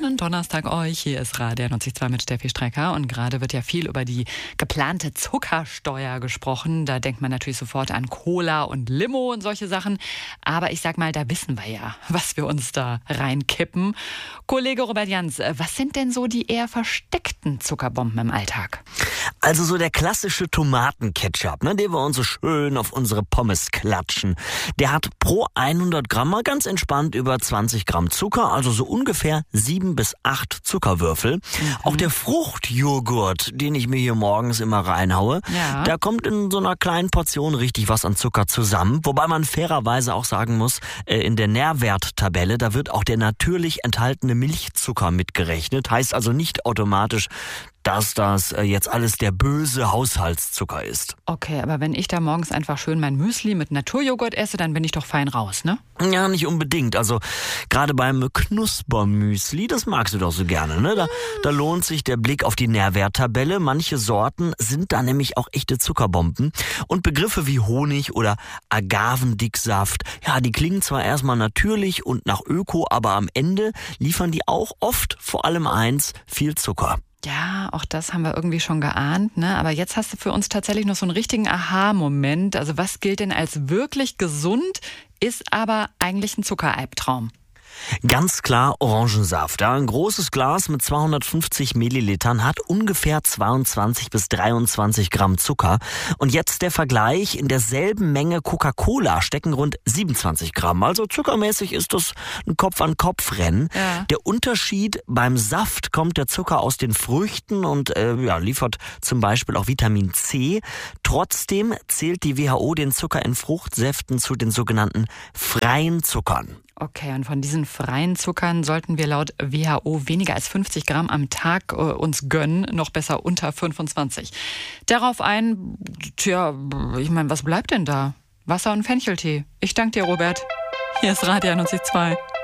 schönen Donnerstag euch. Hier ist Radio 92 mit Steffi Strecker und gerade wird ja viel über die geplante Zuckersteuer gesprochen. Da denkt man natürlich sofort an Cola und Limo und solche Sachen. Aber ich sag mal, da wissen wir ja, was wir uns da reinkippen. Kollege Robert Jans, was sind denn so die eher versteckten Zuckerbomben im Alltag? Also so der klassische Tomatenketchup, den wir uns so schön auf unsere Pommes klatschen. Der hat pro 100 Gramm mal ganz entspannt über 20 Gramm Zucker, also so ungefähr 7 bis 8 Zuckerwürfel. Auch der Fruchtjoghurt, den ich mir hier morgens immer reinhaue, da kommt in so einer kleinen Portion richtig was an Zucker zusammen. Wobei man fairerweise auch sagen muss, in der Nährwerttabelle, da wird auch der natürlich enthaltene Milchzucker mitgerechnet. Heißt also nicht automatisch, dass das jetzt alles der böse Haushaltszucker ist. Okay, aber wenn ich da morgens einfach schön mein Müsli mit Naturjoghurt esse, dann bin ich doch fein raus, ne? Ja, nicht unbedingt. Also gerade beim Knuspermüsli, das magst du doch so gerne, ne? Da lohnt sich der Blick auf die Nährwerttabelle. Manche Sorten sind da nämlich auch echte Zuckerbomben. Und Begriffe wie Honig oder Agavendicksaft, ja, die klingen zwar erstmal natürlich und nach Öko, aber am Ende liefern die auch oft, vor allem eins, viel Zucker. Ja, auch das haben wir irgendwie schon geahnt, ne? Aber jetzt hast du für uns tatsächlich noch so einen richtigen Aha-Moment. Also was gilt denn als wirklich gesund, ist aber eigentlich ein Zuckeralbtraum? Ganz klar Orangensaft. Ja, ein großes Glas mit 250 Millilitern hat ungefähr 22 bis 23 Gramm Zucker. Und jetzt der Vergleich, in derselben Menge Coca-Cola stecken rund 27 Gramm. Also zuckermäßig ist das ein Kopf-an-Kopf-Rennen. Ja. Der Unterschied: beim Saft kommt der Zucker aus den Früchten und liefert zum Beispiel auch Vitamin C. Trotzdem zählt die WHO den Zucker in Fruchtsäften zu den sogenannten freien Zuckern. Okay, und von diesen freien Zuckern sollten wir laut WHO weniger als 50 Gramm am Tag uns gönnen, noch besser unter 25. Darauf ich meine, was bleibt denn da? Wasser und Fencheltee. Ich danke dir, Robert. Hier ist Radio 92.2.